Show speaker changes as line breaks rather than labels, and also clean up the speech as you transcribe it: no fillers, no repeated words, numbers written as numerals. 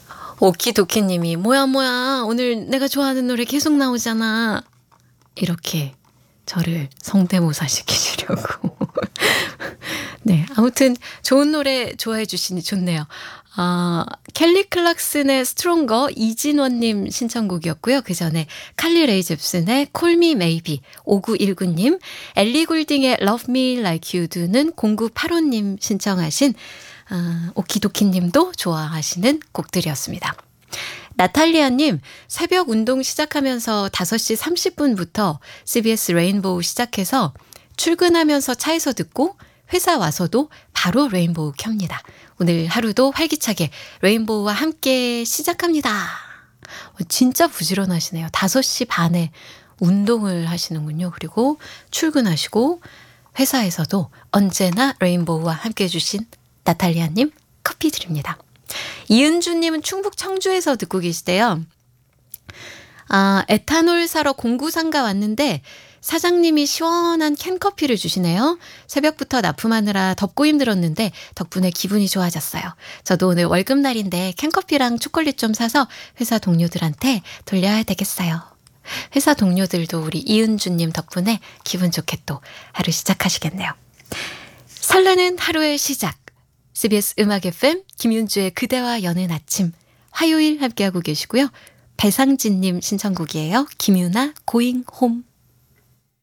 오키도키님이 "뭐야, 뭐야. 오늘 내가 좋아하는 노래 계속 나오잖아." 이렇게 저를 성대모사 시키시려고. 네. 아무튼 좋은 노래 좋아해 주시니 좋네요. 켈리 클락슨의 스트롱거 이진원님 신청곡이었고요. 그전에 칼리 레이 잽슨의 Call Me Maybe 5919님, 엘리 굴딩의 Love Me Like You Do는 0985님 신청하신 오키도키님도 좋아하시는 곡들이었습니다. 나탈리아님, 새벽 운동 시작하면서 5시 30분부터 CBS 레인보우 시작해서 출근하면서 차에서 듣고 회사 와서도 바로 레인보우 켭니다. 오늘 하루도 활기차게 레인보우와 함께 시작합니다. 진짜 부지런하시네요. 5시 반에 운동을 하시는군요. 그리고 출근하시고 회사에서도 언제나 레인보우와 함께 해주신 나탈리아님 커피 드립니다. 이은주님은 충북 청주에서 듣고 계시대요. 에탄올 사러 공구상가 왔는데 사장님이 시원한 캔커피를 주시네요. 새벽부터 납품하느라 덥고 힘들었는데 덕분에 기분이 좋아졌어요. 저도 오늘 월급날인데 캔커피랑 초콜릿 좀 사서 회사 동료들한테 돌려야 되겠어요. 회사 동료들도 우리 이은주님 덕분에 기분 좋게 또 하루 시작하시겠네요. 설레는 하루의 시작. CBS 음악 FM 김윤주의 그대와 여는 아침 화요일 함께하고 계시고요. 배상진님 신청곡이에요. 김유나 Going Home.